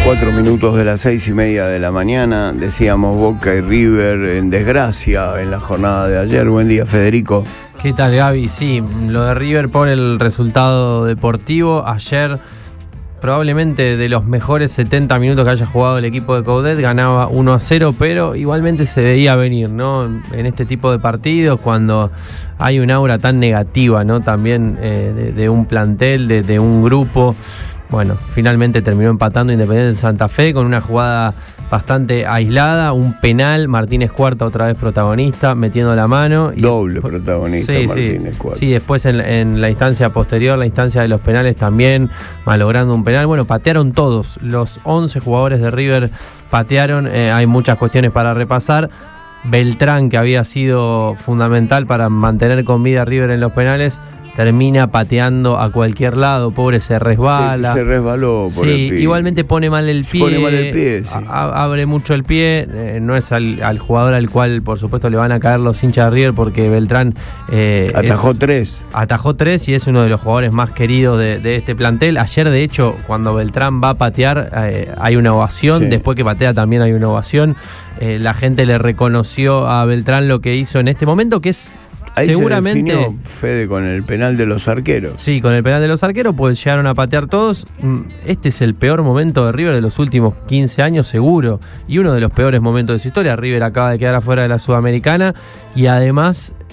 4 minutos de las 6:30 de la mañana, decíamos Boca y River en desgracia en la jornada de ayer. Buen día, Federico. ¿Qué tal, Gaby? Sí, lo de River por el resultado deportivo. Ayer, probablemente de los mejores 70 minutos que haya jugado el equipo de Coudet, ganaba 1-0, pero igualmente se veía venir, ¿no? En este tipo de partidos, cuando hay un aura tan negativa, ¿no? También de un plantel, de un grupo. Bueno, finalmente terminó empatando Independiente de Santa Fe con una jugada bastante aislada, un penal, Martínez Cuarta otra vez protagonista, metiendo la mano. Doble protagonista, sí, Martínez Cuarta. Sí, después en la instancia posterior, la instancia de los penales también, malogrando un penal. Bueno, patearon todos, los 11 jugadores de River patearon, hay muchas cuestiones para repasar. Beltrán, que había sido fundamental para mantener con vida a River en los penales, termina pateando a cualquier lado, pobre, se resbala. Se resbaló por el pie. Igualmente pone mal el pie. Pone mal el pie, sí. Abre mucho el pie. No es al jugador al cual, por supuesto, le van a caer los hinchas de River, porque Beltrán atajó tres. Atajó tres y es uno de los jugadores más queridos de este plantel. Ayer, de hecho, cuando Beltrán va a patear, hay una ovación. Sí. Después que patea también hay una ovación. La gente le reconoció a Beltrán lo que hizo en este momento, que es... Ahí seguramente se definió, Fede, con el penal de los arqueros. Sí, con el penal de los arqueros, pues llegaron a patear todos. Este es el peor momento de River de los últimos 15 años, seguro. Y uno de los peores momentos de su historia. River acaba de quedar afuera de la Sudamericana y además